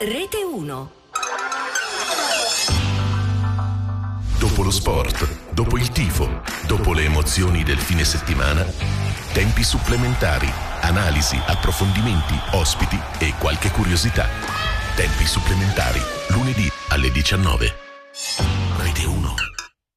Rete 1. Dopo lo sport, dopo il tifo, dopo le emozioni del fine settimana, tempi supplementari, analisi, approfondimenti, ospiti e qualche curiosità. Tempi supplementari, lunedì alle 19.